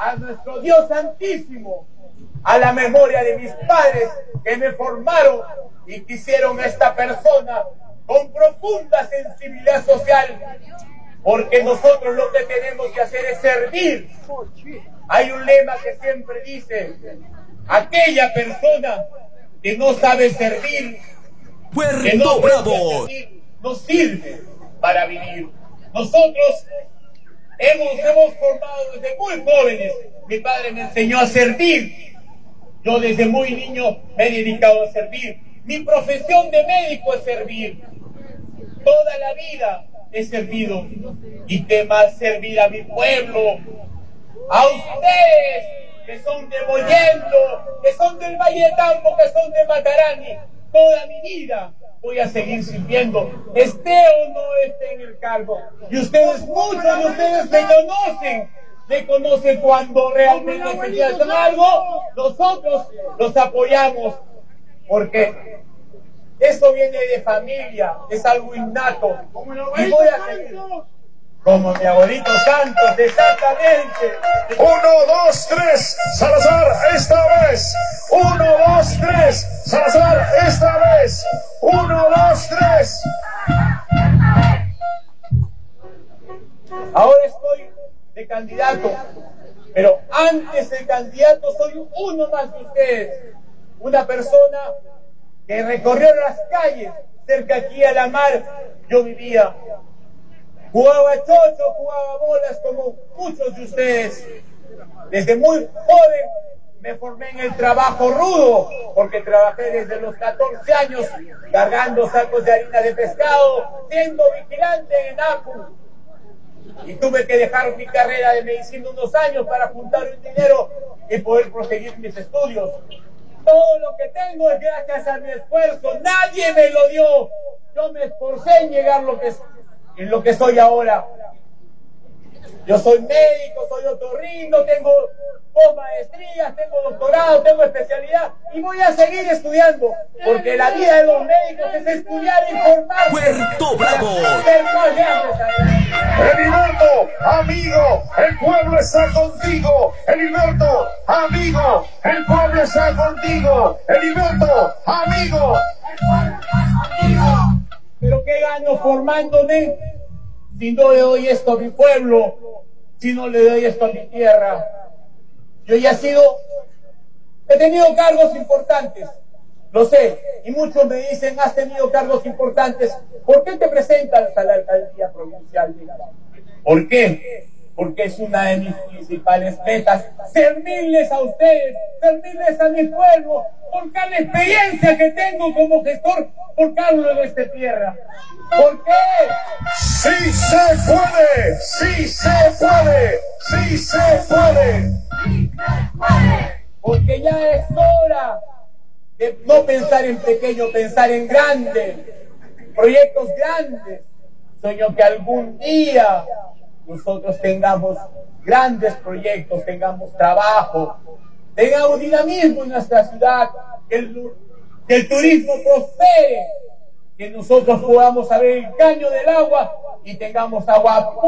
a nuestro Dios Santísimo, a la memoria de mis padres que me formaron y que hicieron a esta persona con profunda sensibilidad social, porque nosotros lo que tenemos que hacer es servir. Hay un lema que siempre dice: aquella persona que no sabe servir, que no Bravo, servir, no sirve para vivir. Nosotros hemos formado desde muy jóvenes. Mi padre me enseñó a servir. Yo desde muy niño me he dedicado a servir. Mi profesión de médico es servir. Toda la vida he servido. ¿Y qué más servir a mi pueblo? A ustedes, que son de Mollendo, que son del Valle de Tambo, que son de Matarani. Toda mi vida voy a seguir sirviendo, esté o no esté en el cargo. Y ustedes, muchos de ustedes me conocen cuando realmente necesitan algo. Nosotros los apoyamos, porque eso viene de familia, es algo innato. Y voy a seguir como mi abuelito Santos, exactamente. 1, 2, 3, Salazar, esta vez. 1, 2, 3, Salazar, esta vez. 1, 2, 3. Ahora estoy de candidato, pero antes de candidato soy uno más de ustedes. Una persona que recorrió las calles cerca aquí a la mar. Yo vivía, jugaba chocho, jugaba bolas como muchos de ustedes. Desde muy joven me formé en el trabajo rudo, porque trabajé desde los 14 años cargando sacos de harina de pescado, siendo vigilante en APU. Y tuve que dejar mi carrera de medicina unos años para juntar un dinero y poder proseguir mis estudios. Todo lo que tengo es gracias a mi esfuerzo. Nadie me lo dio. Yo me esforcé en llegar en lo que soy ahora. Yo soy médico, soy otorrino, tengo 2 maestrías, tengo doctorado, tengo especialidad y voy a seguir estudiando, porque la vida de los médicos es estudiar y formarse. Puerto Bravo. Heriberto, amigo, el pueblo está contigo. Heriberto, amigo, el pueblo está contigo. Heriberto, amigo. Pero ¿qué gano formándome si no le doy esto a mi pueblo, si no le doy esto a mi tierra? Yo ya he tenido cargos importantes, lo sé, y muchos me dicen: has tenido cargos importantes, ¿por qué te presentas a la alcaldía provincial? ¿Por qué? Porque es una de mis principales metas, servirles a ustedes, servirles a mi pueblo, por cada experiencia que tengo como gestor, por Carlos de esta tierra. ¿Por qué? ¡Sí se puede! ¡Sí se puede! ¡Sí se puede! Porque ya es hora de no pensar en pequeño, pensar en grande, proyectos grandes. Sueño que algún día nosotros tengamos grandes proyectos, tengamos trabajo, tengamos dinamismo en nuestra ciudad, que el turismo prospere, que nosotros podamos abrir el caño del agua y tengamos agua